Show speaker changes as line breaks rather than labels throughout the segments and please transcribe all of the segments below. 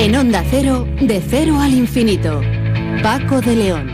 En Onda Cero, de cero al infinito. Paco de León.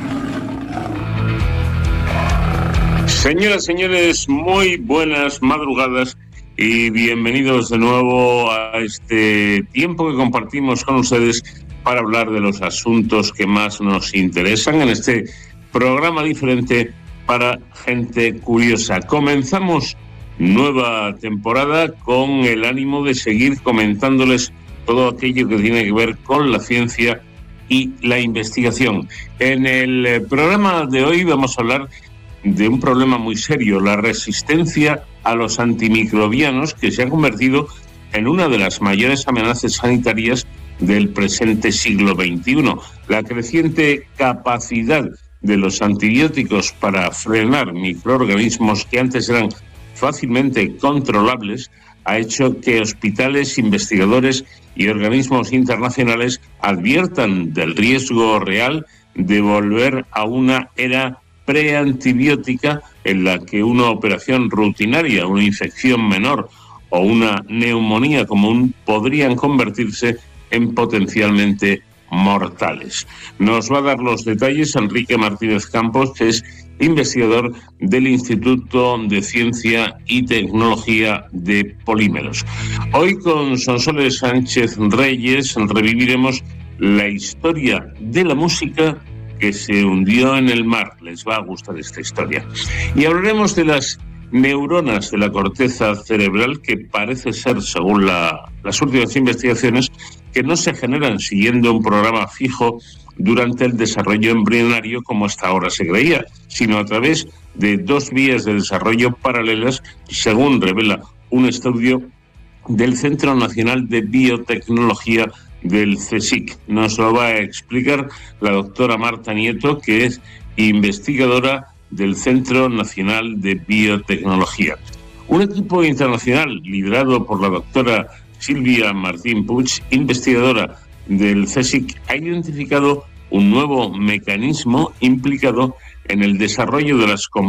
Señoras, señores, muy buenas madrugadas y bienvenidos de nuevo a este tiempo que compartimos con ustedes para hablar de los asuntos que más nos interesan en este programa diferente para gente curiosa. Comenzamos nueva temporada con el ánimo de seguir comentándoles todo aquello que tiene que ver con la ciencia y la investigación. En el programa de hoy vamos a hablar de un problema muy serio, la resistencia a los antimicrobianos, que se ha convertido en una de las mayores amenazas sanitarias del presente siglo XXI. La creciente capacidad de los antibióticos para frenar microorganismos que antes eran fácilmente controlables ha hecho que hospitales, investigadores y organismos internacionales adviertan del riesgo real de volver a una era preantibiótica en la que una operación rutinaria, una infección menor o una neumonía común podrían convertirse en potencialmente mortales. Nos va a dar los detalles Enrique Martínez Campos, que es investigador del Instituto de Ciencia y Tecnología de Polímeros. Hoy con Sonsoles Sánchez Reyes reviviremos la historia de la música que se hundió en el mar. Les va a gustar esta historia. Y hablaremos de las neuronas de la corteza cerebral que parece ser, según las últimas investigaciones, que no se generan siguiendo un programa fijo durante el desarrollo embrionario como hasta ahora se creía, sino a través de dos vías de desarrollo paralelas, según revela un estudio del Centro Nacional de Biotecnología del CSIC. Nos lo va a explicar la doctora Marta Nieto, que es investigadora del Centro Nacional de Biotecnología. Un equipo internacional liderado por la doctora Silvia Martín Puig, investigadora del CSIC, ha identificado un nuevo mecanismo implicado en el desarrollo de las